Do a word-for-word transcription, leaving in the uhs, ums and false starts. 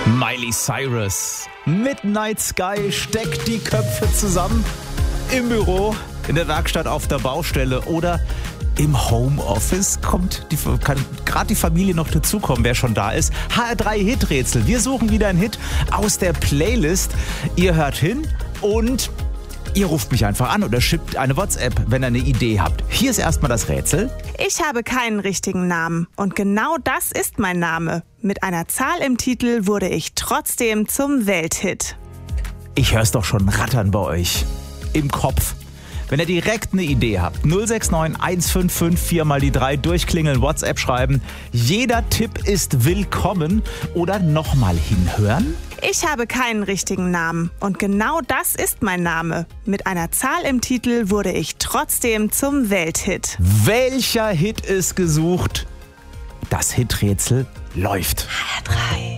Miley Cyrus. Midnight Sky steckt die Köpfe zusammen. Im Büro, in der Werkstatt, auf der Baustelle oder im Homeoffice. Kommt die, kann gerade die Familie noch dazukommen, wer schon da ist. H R drei Hiträtsel. Wir suchen wieder einen Hit aus der Playlist. Ihr hört hin und ihr ruft mich einfach an oder schickt eine WhatsApp, wenn ihr eine Idee habt. Hier ist erstmal das Rätsel. Ich habe keinen richtigen Namen und genau das ist mein Name. Mit einer Zahl im Titel wurde ich trotzdem zum Welthit. Ich hör's doch schon rattern bei euch. Im Kopf. Wenn ihr direkt eine Idee habt, null sechs neun eins fünf fünf vier mal die drei durchklingeln, WhatsApp schreiben. Jeder Tipp ist willkommen oder nochmal hinhören. Ich habe keinen richtigen Namen und genau das ist mein Name. Mit einer Zahl im Titel wurde ich trotzdem zum Welthit. Welcher Hit ist gesucht? Das Hiträtsel läuft. H R drei.